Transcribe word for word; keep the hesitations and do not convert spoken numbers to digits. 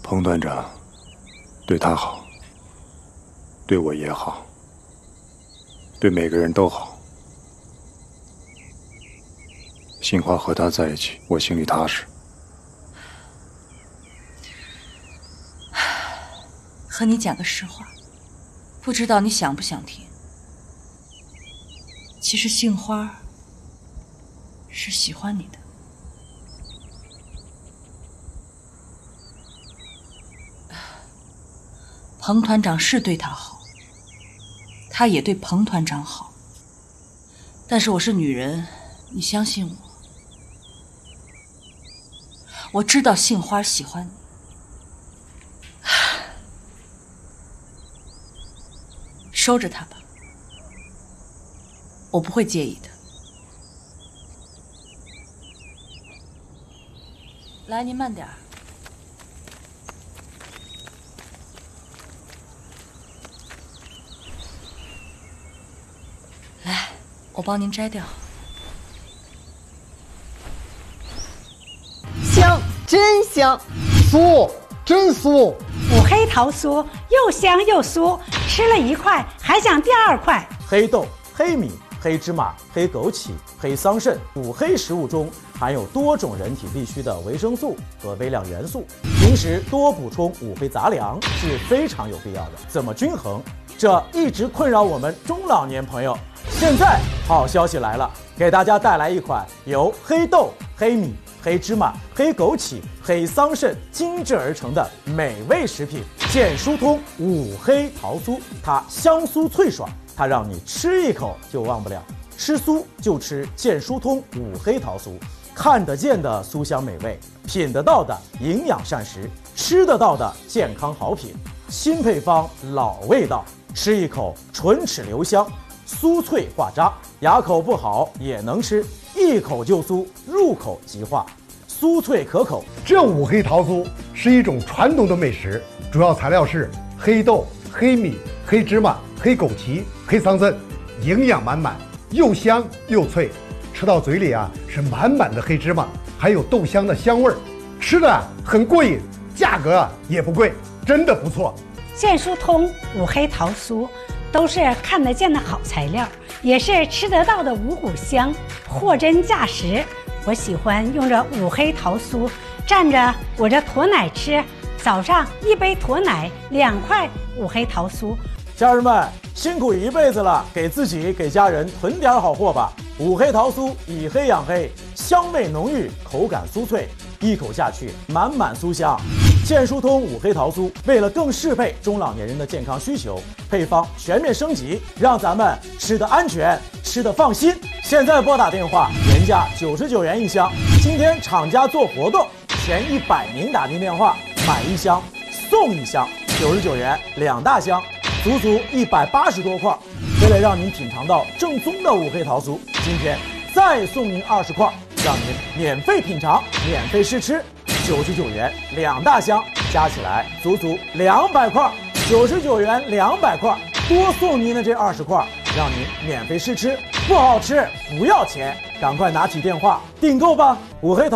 彭团长对他好，对我也好，对每个人都好。杏花和他在一起，我心里踏实。 和你讲个实话，不知道你想不想听。其实杏花是喜欢你的。彭团长是对他好，他也对彭团长好。但是我是女人，你相信我。我知道杏花喜欢你。收着它吧，我不会介意的。来，您慢点儿。来，我帮您摘掉。 香，真香！ 酥，真酥！ 五黑桃酥又香又酥，吃了一块还想第二块。 黑豆、黑米、黑芝麻、黑枸杞、黑桑葚，五黑食物中含有多种人体必需的维生素和微量元素，平时多补充五黑杂粮是非常有必要的。怎么均衡？这一直困扰我们中老年朋友。现在好消息来了，给大家带来一款由黑豆、黑米、黑芝麻、黑枸杞、黑桑葚精制而成的美味食品——健舒通五黑桃酥。它香酥脆爽，它让你吃一口就忘不了。吃酥就吃健舒通五黑桃酥，看得见的酥香美味，品得到的营养膳食，吃得到的健康好品。新配方，老味道，吃一口唇齿留香，酥脆化渣，牙口不好也能吃，一口就酥，入口即化，酥脆可口。 这五黑桃酥是一种传统的美食，主要材料是黑豆、黑米、黑芝麻、黑枸杞、黑桑葚，营养满满，又香又脆，吃到嘴里啊是满满的黑芝麻，还有豆香的香味儿，吃的很过瘾，价格啊也不贵，真的不错。 健舒通五黑桃酥都是看得见的好材料，也是吃得到的五谷香，货真价实。我喜欢用这五黑桃酥蘸着我这驼奶吃，早上一杯驼奶，两块五黑桃酥。 家人们辛苦一辈子了，给自己给家人囤点好货吧。五黑桃酥以黑养黑，香味浓郁，口感酥脆，一口下去满满酥香。健舒通五黑桃酥为了更适配中老年人的健康需求，配方全面升级，让咱们吃得安全，吃得放心。现在拨打电话，原价九十九元一箱，今天厂家做活动，前一百名打进电话买一箱送一箱，九十九元两大箱，足足一百八十多块。为了让您品尝到正宗的五黑桃酥，今天再送您二十块，让您免费品尝，免费试吃。九十九元两大箱，加起来足足两百块，九十九元两百块，多送您的这二十块，让您免费试吃，不好吃不要钱，赶快拿起电话订购吧！五黑桃。